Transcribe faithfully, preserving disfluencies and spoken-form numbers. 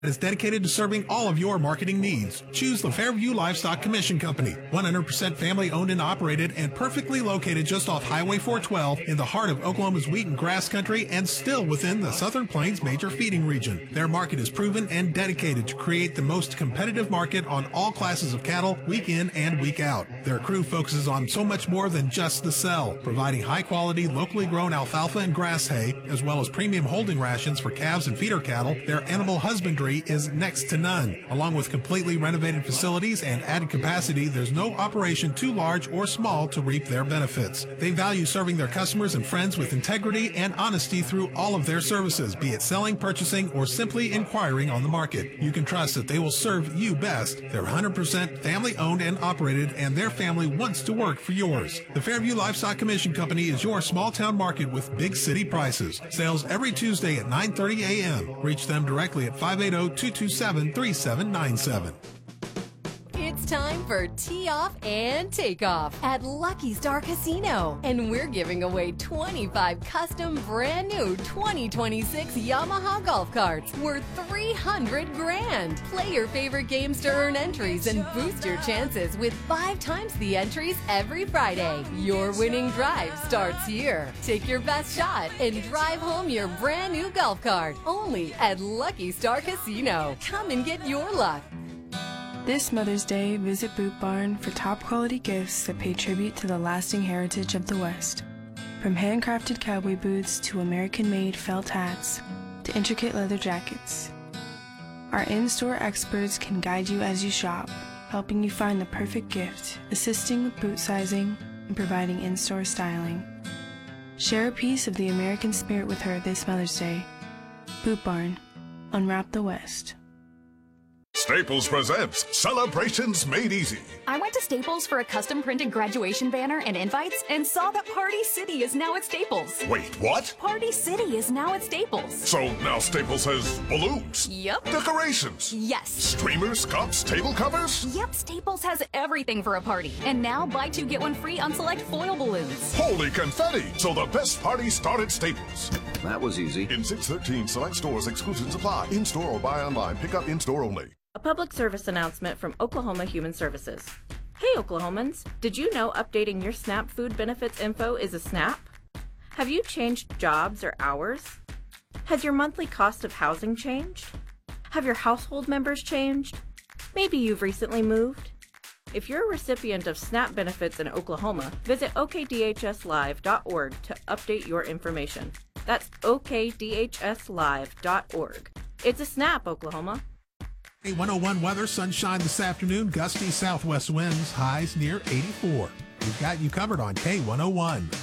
is dedicated to serving all of your marketing needs. Choose the Fairview Livestock Commission Company, one hundred percent family owned and operated and perfectly located just off Highway four twelve in the heart of Oklahoma's wheat and grass country and still within the Southern Plains major feeding region. Their market is proven and dedicated to create the most competitive market on all classes of cattle week in and week out. Their crew focuses on so much more than just the sell, providing high quality locally grown alfalfa and grass hay as well as premium holding rations for calves and feeder cattle. Their animal husbandry is next to none. Along with completely renovated facilities and added capacity, there's no operation too large or small to reap their benefits. They value serving their customers and friends with integrity and honesty through all of their services, be it selling, purchasing, or simply inquiring on the market. You can trust that they will serve you best. They're one hundred percent family owned and operated, and their family wants to work for yours. The Fairview Livestock Commission Company is your small town market with big city prices. Sales every Tuesday at nine thirty a.m. Reach them directly at five eight zero, two two seven, three seven nine seven. It's time for Tee Off and Takeoff at Lucky Star Casino. And we're giving away twenty-five custom brand new twenty twenty-six Yamaha golf carts worth three hundred grand. Play your favorite games to earn entries and boost your chances with five times the entries every Friday. Your winning drive starts here. Take your best shot and drive home your brand new golf cart only at Lucky Star Casino. Come and get your luck. This Mother's Day, visit Boot Barn for top quality gifts that pay tribute to the lasting heritage of the West. From handcrafted cowboy boots to American-made felt hats to intricate leather jackets. Our in-store experts can guide you as you shop, helping you find the perfect gift, assisting with boot sizing, and providing in-store styling. Share a piece of the American spirit with her this Mother's Day. Boot Barn. Unwrap the West. Staples presents Celebrations Made Easy. I went to Staples for a custom printed graduation banner and invites and saw that Party City is now at Staples. Wait, what? Party City is now at Staples. So now Staples has balloons? Yep. Decorations? Yes. Streamers, cups, table covers? Yep, Staples has everything for a party. And now buy two, get one free on select foil balloons. Holy confetti! So the best parties start at Staples. That was easy. In six thirteen select stores, exclusions apply. In-store or buy online. Pick up in-store only. A public service announcement from Oklahoma Human Services. Hey Oklahomans, did you know updating your SNAP food benefits info is a SNAP? Have you changed jobs or hours? Has your monthly cost of housing changed? Have your household members changed? Maybe you've recently moved? If you're a recipient of SNAP benefits in Oklahoma, visit O K D H S live dot org to update your information. That's O K D H S live dot org. It's a SNAP, Oklahoma. K one oh one weather, sunshine this afternoon, gusty southwest winds, highs near eighty-four. We've got you covered on K one oh one.